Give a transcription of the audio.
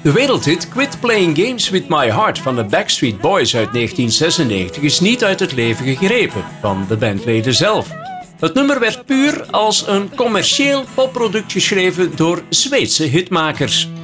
De wereldhit Quit Playing Games With My Heart van de Backstreet Boys uit 1996 is niet uit het leven gegrepen van de bandleden zelf. Het nummer werd puur als een commercieel popproduct geschreven door Zweedse hitmakers.